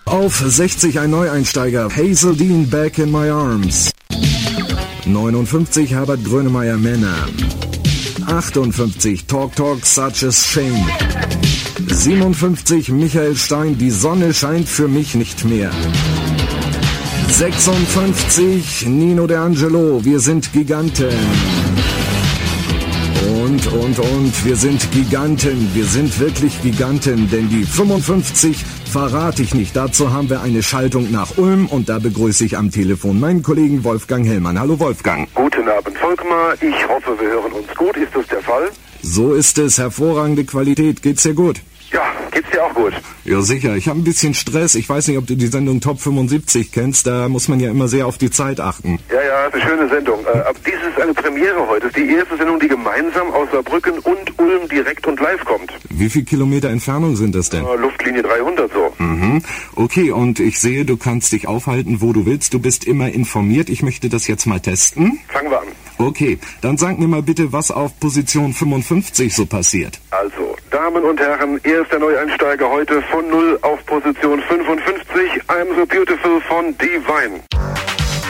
Auf 60 ein Neueinsteiger, Hazel Dean, Back in My Arms. 59 Herbert Grönemeyer, Männer. 58 Talk Talk, Such a Shame. 57 Michael Stein, Die Sonne scheint für mich nicht mehr. 56 Nino D'Angelo, Wir sind Giganten. Und wir sind Giganten, wir sind wirklich Giganten, denn die 55 verrate ich nicht. Dazu haben wir eine Schaltung nach Ulm und da begrüße ich am Telefon meinen Kollegen Wolfgang Hellmann. Hallo Wolfgang. Guten Abend Volkmar, ich hoffe wir hören uns gut, ist das der Fall? So ist es, hervorragende Qualität, geht's dir gut? Ja, geht's dir auch gut? Ja sicher, ich habe ein bisschen Stress, ich weiß nicht, ob du die Sendung Top 75 kennst, da muss man ja immer sehr auf die Zeit achten. Ja, ist eine schöne Sendung, aber dies ist eine Premiere heute, ist die erste Sendung, die gemeinsam aus Saarbrücken und Ulm direkt und live kommt. Wie viel Kilometer Entfernung sind das denn? Luftlinie 300 so. Okay, und ich sehe, du kannst dich aufhalten, wo du willst, du bist immer informiert, ich möchte das jetzt mal testen. Fangen wir an. Okay, dann sag mir mal bitte, was auf Position 55 so passiert. Also, Damen und Herren, erster Neueinsteiger heute von 0 auf Position 55, I'm So Beautiful von Divine.